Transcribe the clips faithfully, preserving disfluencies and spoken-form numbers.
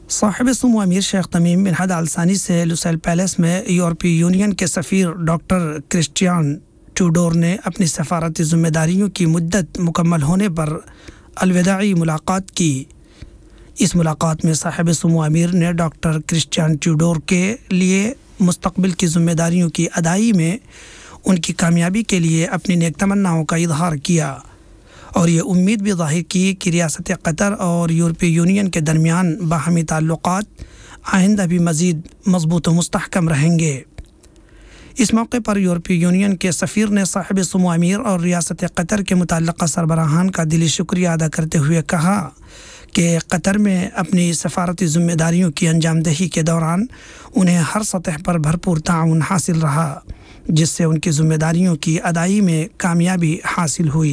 صاحب سمو امیر شیخ تمیم بن حمد آل ثانی سے لوسیل پیلیس میں یورپی یونین کے سفیر ڈاکٹر کرسچیان ٹیوڈور نے اپنی سفارتی ذمہ داریوں کی مدت مکمل ہونے پر الوداعی ملاقات کی۔ اس ملاقات میں صاحب سمو امیر نے ڈاکٹر کرسچیان ٹیوڈور کے لیے مستقبل کی ذمہ داریوں کی ادائیگی میں ان کی کامیابی کے لیے اپنی نیک تمناؤں کا اظہار کیا اور یہ امید بھی ظاہر کی کہ ریاست قطر اور یورپی یونین کے درمیان باہمی تعلقات آئندہ بھی مزید مضبوط و مستحکم رہیں گے۔ اس موقع پر یورپی یونین کے سفیر نے صاحب سمو امیر اور ریاست قطر کے متعلقہ سربراہان کا دلی شکریہ ادا کرتے ہوئے کہا کہ قطر میں اپنی سفارتی ذمہ داریوں کی انجام دہی کے دوران انہیں ہر سطح پر بھرپور تعاون حاصل رہا، جس سے ان کی ذمہ داریوں کی ادائیگی میں کامیابی حاصل ہوئی۔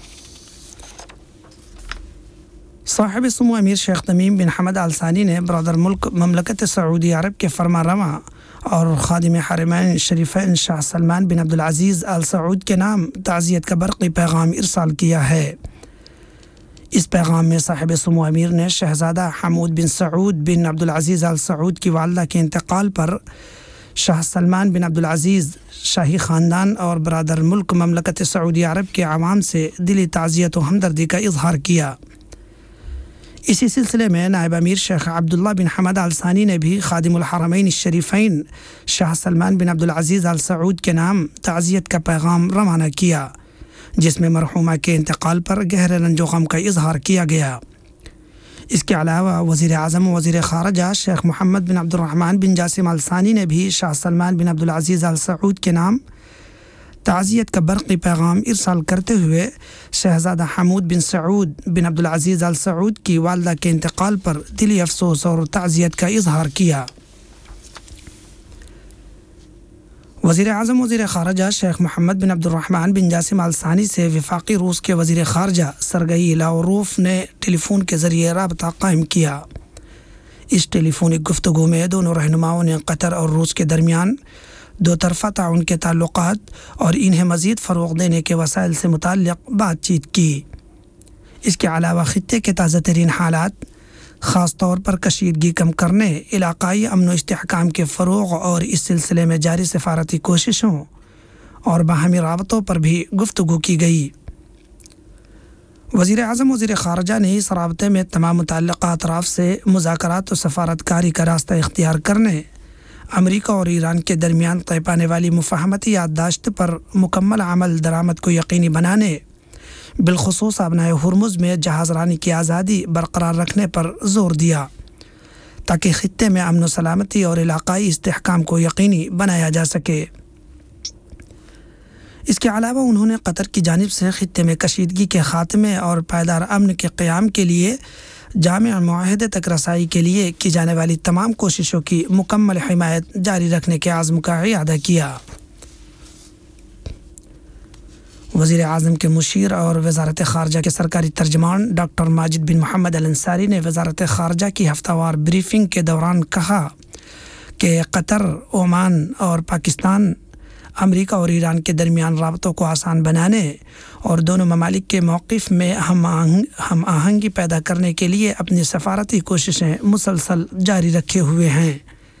صاحب سمو امیر شیخ تمیم بن حمد آل ثانی نے برادر ملک مملکت سعودی عرب کے فرما رواں اور خادم حرمین شریفین شاہ سلمان بن عبدالعزیز آل سعود کے نام تعزیت کا برقی پیغام ارسال کیا ہے۔ اس پیغام میں صاحب سمو امیر نے شہزادہ حمود بن سعود بن عبدالعزیز آل سعود کی والدہ کے انتقال پر شاہ سلمان بن عبدالعزیز شاہی خاندان اور برادر ملک مملکت سعودی عرب کے عوام سے دلی تعزیت و ہمدردی کا اظہار کیا۔ اسی سلسلے میں نائب امیر شیخ عبداللہ بن حمد آل ثانی نے بھی خادم الحرمین الشریفین شاہ سلمان بن عبدالعزیز آل سعود کے نام تعزیت کا پیغام روانہ کیا، جس میں مرحومہ کے انتقال پر گہرے رنج و غم کا اظہار کیا گیا۔ اس کے علاوہ وزیر اعظم و وزیر خارجہ شیخ محمد بن عبد الرحمن بن جاسم آل ثانی نے بھی شاہ سلمان بن عبدالعزیز آل سعود کے نام تعزیت کا برقی پیغام ارسال کرتے ہوئے شہزادہ حمود بن سعود بن عبدالعزیز آل سعود کی والدہ کے انتقال پر دلی افسوس اور تعزیت کا اظہار کیا۔ وزیر اعظم وزیر خارجہ شیخ محمد بن عبد الرحمن بن جاسم آل ثانی سے وفاقی روس کے وزیر خارجہ سرگئی لاوروف نے ٹیلی فون کے ذریعے رابطہ قائم کیا۔ اس ٹیلی فونک گفتگو میں دونوں رہنماؤں نے قطر اور روس کے درمیان دو طرفہ تعاون کے تعلقات اور انہیں مزید فروغ دینے کے وسائل سے متعلق بات چیت کی۔ اس کے علاوہ خطے کے تازہ ترین حالات، خاص طور پر کشیدگی کم کرنے، علاقائی امن و استحکام کے فروغ اور اس سلسلے میں جاری سفارتی کوششوں اور باہمی رابطوں پر بھی گفتگو کی گئی۔ وزیر اعظم وزیر خارجہ نے اس رابطے میں تمام متعلقہ اطراف سے مذاکرات و سفارت کاری کا راستہ اختیار کرنے، امریکہ اور ایران کے درمیان طے پانے والی مفاہمتی یادداشت پر مکمل عمل درآمد کو یقینی بنانے، بالخصوص آبنائے ہرمز میں جہاز رانی کی آزادی برقرار رکھنے پر زور دیا تاکہ خطے میں امن و سلامتی اور علاقائی استحکام کو یقینی بنایا جا سکے۔ اس کے علاوہ انہوں نے قطر کی جانب سے خطے میں کشیدگی کے خاتمے اور پائیدار امن کے قیام کے لیے جامع معاہدے تک رسائی کے لیے کی جانے والی تمام کوششوں کی مکمل حمایت جاری رکھنے کے عزم کا اعادہ کیا۔ وزیر اعظم کے مشیر اور وزارت خارجہ کے سرکاری ترجمان ڈاکٹر ماجد بن محمد الانصاری نے وزارت خارجہ کی ہفتہ وار بریفنگ کے دوران کہا کہ قطر، عمان اور پاکستان امریکہ اور ایران کے درمیان رابطوں کو آسان بنانے اور دونوں ممالک کے موقف میں ہم آہنگ ہم آہنگی پیدا کرنے کے لیے اپنی سفارتی کوششیں مسلسل جاری رکھے ہوئے ہیں۔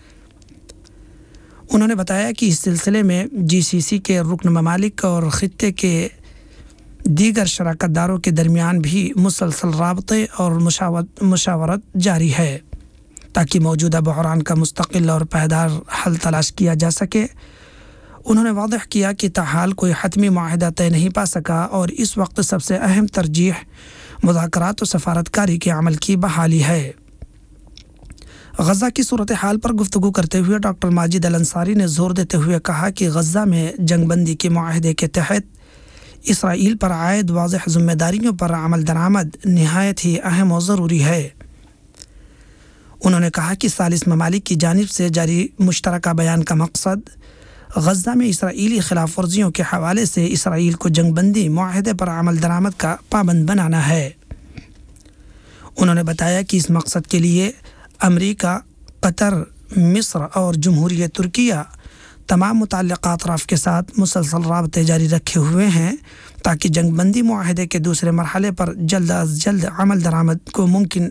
انہوں نے بتایا کہ اس سلسلے میں جی سی سی کے رکن ممالک اور خطے کے دیگر شراکت داروں کے درمیان بھی مسلسل رابطے اور مشاورت مشاورت جاری ہے تاکہ موجودہ بحران کا مستقل اور پائیدار حل تلاش کیا جا سکے۔ انہوں نے واضح کیا کہ تاحال کوئی حتمی معاہدہ طے نہیں پا سکا اور اس وقت سب سے اہم ترجیح مذاکرات و سفارتکاری کے عمل کی بحالی ہے۔ غزہ کی صورتحال پر گفتگو کرتے ہوئے ڈاکٹر ماجد الانصاری نے زور دیتے ہوئے کہا کہ غزہ میں جنگ بندی کے معاہدے کے تحت اسرائیل پر عائد واضح ذمہ داریوں پر عمل درآمد نہایت ہی اہم و ضروری ہے۔ انہوں نے کہا کہ ثالث ممالک کی جانب سے جاری مشترکہ بیان کا مقصد غزہ میں اسرائیلی خلاف ورزیوں کے حوالے سے اسرائیل کو جنگ بندی معاہدے پر عمل درآمد کا پابند بنانا ہے۔ انہوں نے بتایا کہ اس مقصد کے لیے امریکہ، قطر، مصر اور جمہوریہ ترکیہ تمام متعلقہ اطراف کے ساتھ مسلسل رابطے جاری رکھے ہوئے ہیں تاکہ جنگ بندی معاہدے کے دوسرے مرحلے پر جلد از جلد عمل درآمد کو ممکن